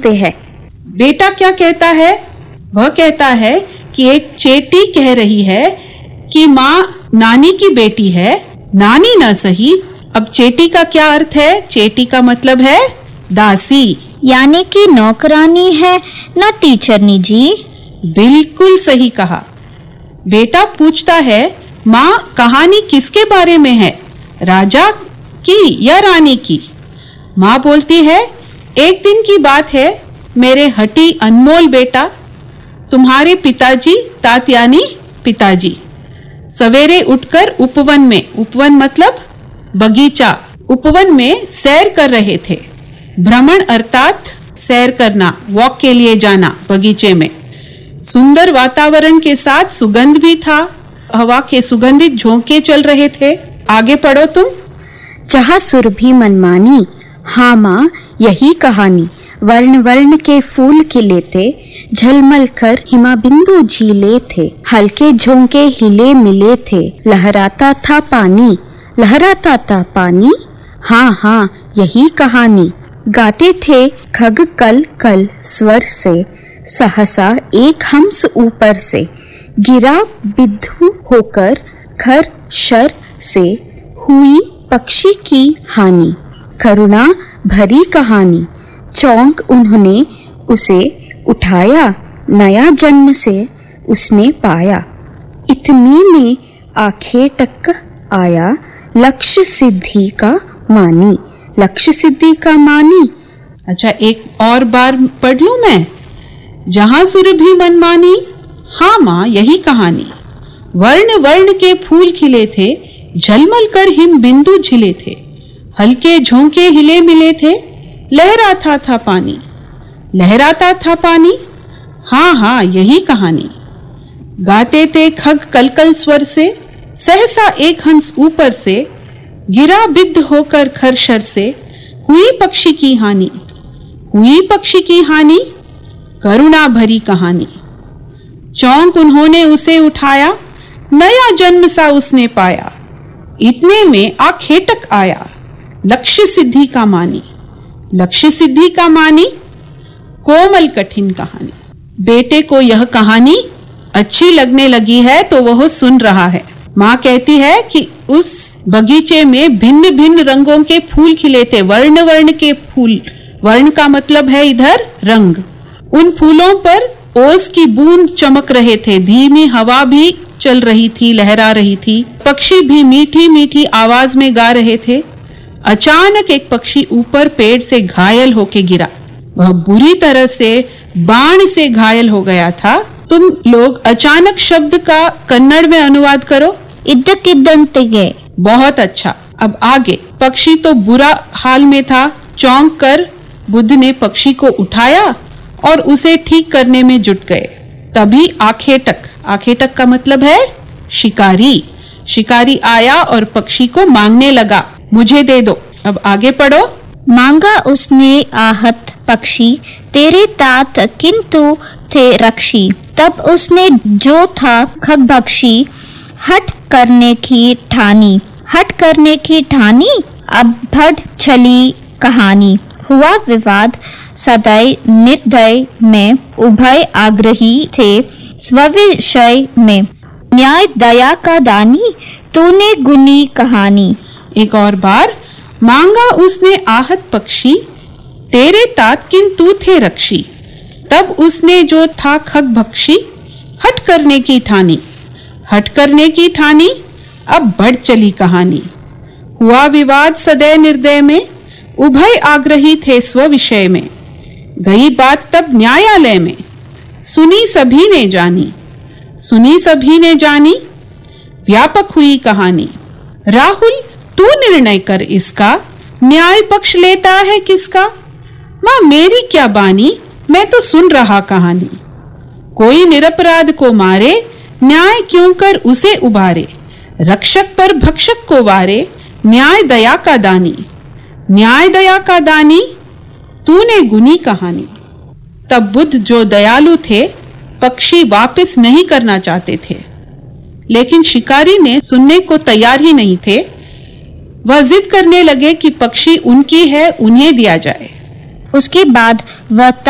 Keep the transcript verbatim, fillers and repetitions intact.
पूछते हैं। बेटा क्या कहता है? वह कहता है कि एक चेटी कह रही है कि माँ नानी की बेटी है। नानी न सही, अब चेटी का क्या अर्थ है? चेटी का मतलब है दासी, यानी कि नौकरानी है ना टीचरनी जी? बिल्कुल सही कहा। बेटा पूछता है, माँ कहानी किसके बारे में है, राजा की या रानी की? माँ बोलती है, एक दिन की बात है मेरे हठी अनमोल बेटा, तुम्हारे पिताजी तात्यानी पिताजी सवेरे उठकर उपवन में, उपवन मतलब बगीचा, उपवन में सैर कर रहे थे। भ्रमण अर्थात सैर करना, वॉक के लिए जाना बगीचे में। सुंदर वातावरण के साथ सुगंध भी था, हवा के सुगंधित झोंके चल रहे थे। आगे पढ़ो तुम। जहाँ सुरभि मनमानी, हाँ माँ यही कहानी। वर्ण वर्ण के फूल खिले थे, झलमल कर हिमा बिंदु झीले थे। हल्के झोंके हिले मिले थे, लहराता था पानी, लहराता था पानी। हाँ हाँ यही कहानी। गाते थे खग कल कल स्वर से, सहसा एक हंस ऊपर से गिरा बिद्धू होकर खर शर से, हुई पक्षी की हानि, करुणा भरी कहानी। चौंक उन्होंने उसे उठाया, नया जन्म से उसने पाया। इतने में आंखें टक आया, लक्ष्य सिद्धि का मानी, लक्ष्य सिद्धि का मानी। अच्छा एक और बार पढ़ लूं मैं। जहां सुरभि मनमानी, हाँ माँ यही कहानी। वर्ण वर्ण के फूल खिले थे, झलमल कर हिम बिंदु झिले थे। हल्के झोंके हिले मिले थे, लहराता था पानी, लहराता था पानी। हाँ हाँ यही कहानी। गाते थे खग कलकल स्वर से, सहसा एक हंस ऊपर से गिरा बिद्ध होकर खरशर से, हुई पक्षी की हानि, हुई पक्षी की हानि, करुणा भरी कहानी। चौंक उन्होंने उसे उठाया, नया जन्म सा उसने पाया। इतने में आखेटक आया, लक्ष्य सिद्धि का मानी, लक्ष्य सिद्धि का मानी। कोमल कठिन कहानी। बेटे को यह कहानी अच्छी लगने लगी है तो वह सुन रहा है। माँ कहती है कि उस बगीचे में भिन्न भिन्न रंगों के फूल खिले थे, वर्ण वर्ण के फूल। वर्ण का मतलब है इधर रंग। उन फूलों पर ओस की बूंद चमक रहे थे, धीमी हवा भी चल रही थी, लहरा रही थी। पक्षी भी मीठी मीठी आवाज में गा रहे थे। अचानक एक पक्षी ऊपर पेड़ से घायल होके गिरा। वह बुरी तरह से बाण से घायल हो गया था। तुम लोग अचानक शब्द का कन्नड़ में अनुवाद करो। इद्दक्किद्दंतिगे। बहुत अच्छा। अब आगे। पक्षी तो बुरा हाल में था। चौंक कर बुद्ध ने पक्षी को उठाया और उसे ठीक करने में जुट गए। तभी आखेटक, आखेटक का मतलब है शिकारी। शिकारी आया और पक्षी को मांगने लगा, मुझे दे दो। अब आगे पढ़ो। मांगा उसने आहत पक्षी, तेरे तात किंतु थे रक्षी। तब उसने जो था खगभक्षी, हट करने की ठानी, हट करने की ठानी। अब बढ़ चली कहानी, हुआ विवाद सदैव निर्दय में। उभय आग्रही थे स्वविषय में, न्याय दया का दानी, तूने गुनी कहानी। एक और बार। मांगा उसने आहत पक्षी, तेरे तात किंतु थे रक्षी। तब उसने जो था खगभक्षी, हट करने की ठानी, हट करने की ठानी। अब बढ़ चली कहानी, हुआ विवाद सदैव निर्दय में। उभय आग्रही थे स्वविषय में, गई बात तब न्यायालय में। सुनी सभी ने जानी, सुनी सभी ने जानी, व्यापक हुई कहानी। राहुल तू निर्णय कर इसका, न्याय पक्ष लेता है किसका? माँ मेरी क्या बानी, मैं तो सुन रहा कहानी। कोई निरपराध को मारे, न्याय क्यों कर उसे उबारे। रक्षक पर भक्षक को वारे, न्याय दया का दानी, न्याय दया का दानी, तूने गुनी कहानी। तब बुद्ध जो दयालु थे, पक्षी वापस नहीं करना चाहते थे, लेकिन शिकारी ने सुनने को तैयार ही नहीं थे। वह जिद करने लगे कि पक्षी उनकी है, उन्हें दिया जाए। उसके बाद वह